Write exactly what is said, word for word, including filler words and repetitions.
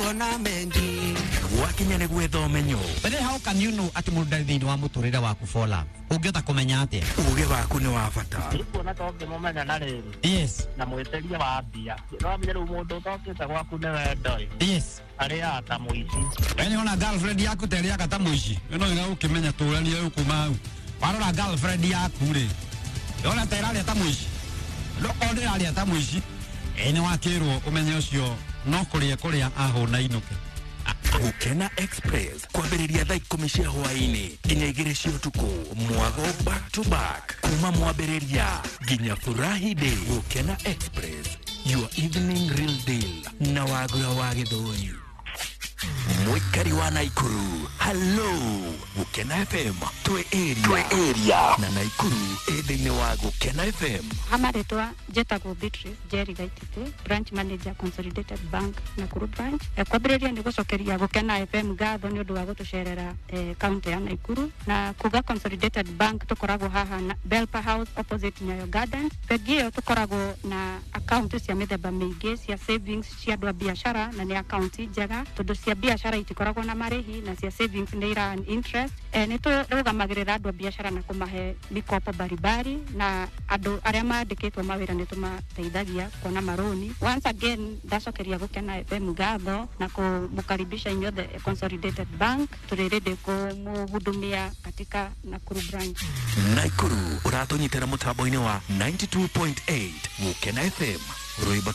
kuona mengi wakinya ne gwetho menyo. But then how can you know ati mundu thini wa muturire waku for love? Ungiota kumenya atia? Uge waku ni wa bata. Ipo na toke momenya na riri. Yes. Na mweteria wa mbia. No menya mundu tokite gwaku ne wendo. Yes. Ari ata muici. Wewe ona girlfriend yaku teri akata muici. Eno ina ukimenya turania yuku mau. Warora girlfriend yaku ri. Ona teri ata muici. No ona ari ata muici. Ene wakirwo umenye ucio no kuria kuria ahuna inuke. Gukena Express kwambiriria thaa ikumi cia hwaini nginya igiri cia utuku, mwago back to back kuma mwambiriria nginya furahi day. Gukena Express, your evening real deal na wagura wa githoi. Mwikari wa Naikuru, hello. Gukena F M twe area, twe area na Naikuru ende wa Gukena F M. Amaretwa Jetago Beatrice Jerry Gaitite, branch manager Consolidated Bank Nakuru branch. E kwambiriria ni gucokeria Gukena F M gatho ni undu wa gutucerera eh, county ya Naikuru na kuga Consolidated Bank tukoragwo haha na Belpa House opposite Nyayo Gardens. Pegio tukoragwo na account cia mithemba mingi cia savings cia andu a biashara na ni account njega tondu cia biashara itikoragwo na marihi na cia savings ni ira interest. E, ni turugamagirira andu a biashara na kumahe mikopo baribari na andu aria maandikitwo mawira ni tumateithagia kuona maroni. Once again ndacokeria Gukena F M gatho na kumukaribisha inyothe Consolidated Bank turirinde kumuhudumia katika Nakuru branch. Naikuru uratunyitira mutambo-ini wa ninety-two point eight Gukena F M. Roiba